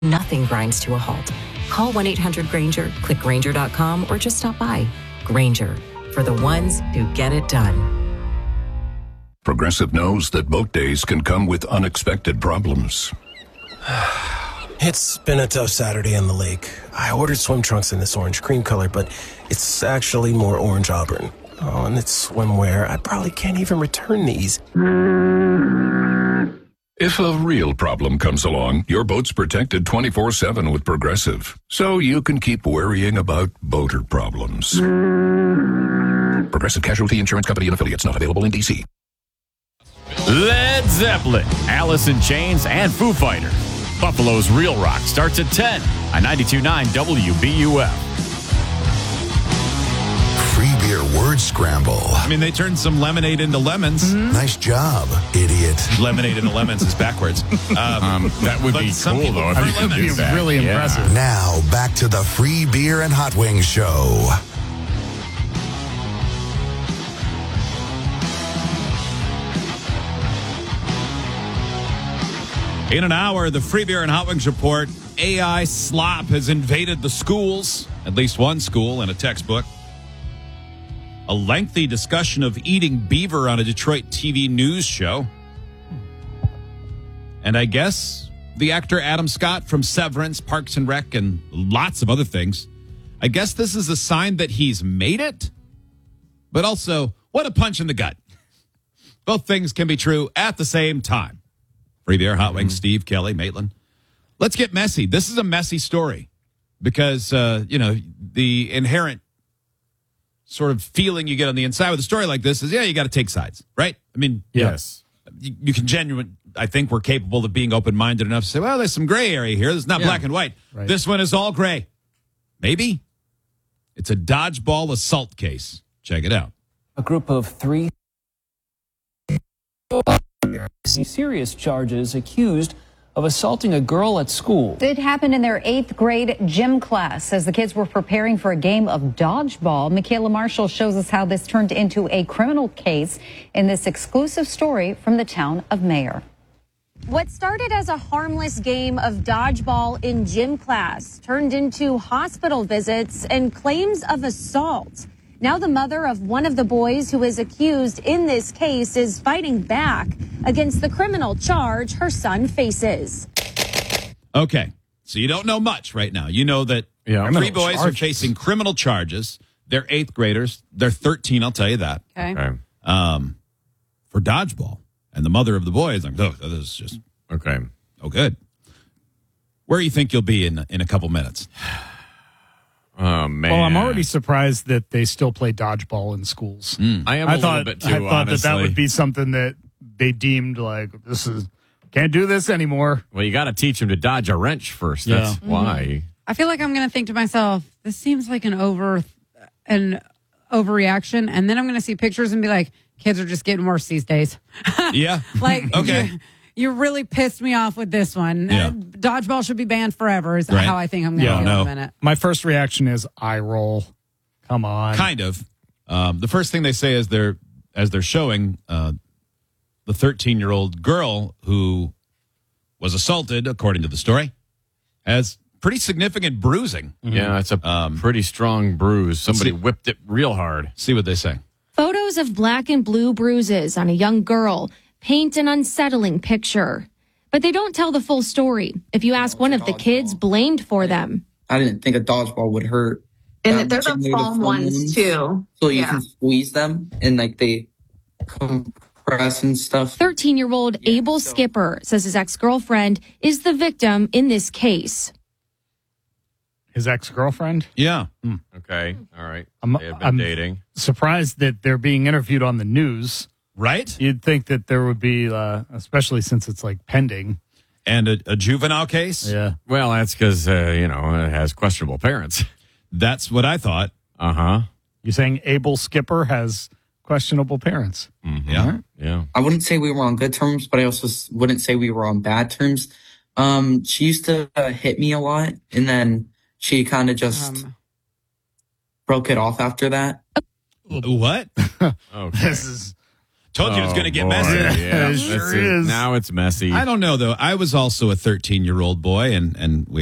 Nothing grinds to a halt. Call 1-800-GRAINGER, click Grainger.com, or just stop by. Grainger, for the ones who get it done. Progressive knows that boat days can come with unexpected problems. It's been a tough Saturday on the lake. I ordered swim trunks in this orange cream color, but it's actually more orange auburn. Oh, and it's swimwear. I probably can't even return these. If a real problem comes along, your boat's protected 24/7 with Progressive, so you can keep worrying about boater problems. Progressive Casualty Insurance Company and Affiliates, not available in D.C. Led Zeppelin, Alice in Chains, and Foo Fighters. Buffalo's Real Rock starts at 10 on 92.9 WBUF. Free beer word scramble. I mean, they turned some lemonade into lemons. Nice job, idiot. Lemonade into lemons is backwards. That would be cool, though. That would be really impressive. Now, back to the Free Beer and Hot Wings Show. In an hour, the Free Beer and Hot Wings report, AI slop has invaded the schools, at least one school in a textbook. A lengthy discussion of eating beaver on a Detroit TV news show. And I guess the actor Adam Scott from Severance, Parks and Rec, and lots of other things. I guess this is a sign that he's made it. But also, what a punch in the gut. Both things can be true at the same time. Free Beer, Hot Wings, Steve, Kelly, Maitland. Let's get messy. This is a messy story because, the inherent sort of feeling you get on the inside with a story like this is, you got to take sides, right? I mean, Yes. You can I think we're capable of being open-minded enough to say, well, there's some gray area here. This is not black and white. Right. This one is all gray. Maybe. It's a dodgeball assault case. Check it out. A group of 3 serious charges accused of assaulting a girl at school. It happened in their 8th grade gym class as the kids were preparing for a game of dodgeball. Michaela Marshall shows us how this turned into a criminal case in this exclusive story from the town of Mayer. What started as a harmless game of dodgeball in gym class turned into hospital visits and claims of assault. Now the mother of one of the boys who is accused in this case is fighting back against the criminal charge her son faces. Okay, so you don't know much right now. You know that 3 boys are facing criminal charges. They're 8th graders. They're 13, I'll tell you that. Okay. For dodgeball. And the mother of the boy is like, oh, this is just... Okay. Oh, good. Where do you think you'll be in a couple minutes? Oh, man. Well, I'm already surprised that they still play dodgeball in schools. I am a little bit too, I thought honestly. that would be something that they deemed like, can't do this anymore. Well, you got to teach him to dodge a wrench first. That's why. I feel like I'm going to think to myself, this seems like an overreaction. And then I'm going to see pictures and be like, kids are just getting worse these days. Yeah. Like, okay. You really pissed me off with this one. Yeah. Dodgeball should be banned forever is Right. how I think I'm going to feel in a minute. My first reaction is eye roll. Come on. Kind of. The first thing they say is as they're showing the 13-year-old girl who was assaulted, according to the story, has pretty significant bruising. Yeah, it's a pretty strong bruise. Somebody whipped it real hard. See what they say. Photos of black and blue bruises on a young girl paint an unsettling picture. But they don't tell the full story. If you ask one of the kids blamed for them. I didn't think a dodgeball would hurt. And they're the foam ones too. So you can squeeze them and they compress and stuff. 13-year-old Abel Skipper says his ex-girlfriend is the victim in this case. His ex-girlfriend? Yeah. Okay. All right. I'm They have been dating. surprised that they're being interviewed on the news. Right? You'd think that there would be, especially since it's pending. And a juvenile case? Yeah. Well, that's because, it has questionable parents. That's what I thought. Uh-huh. You're saying Abel Skipper has questionable parents? Mm-hmm. Yeah. Yeah. I wouldn't say we were on good terms, but I also wouldn't say we were on bad terms. She used to hit me a lot, and then she kind of just broke it off after that. What? Okay. Told you it's going to get messy. Yeah, It sure is. Now it's messy. I don't know, though. I was also a 13-year-old boy, and we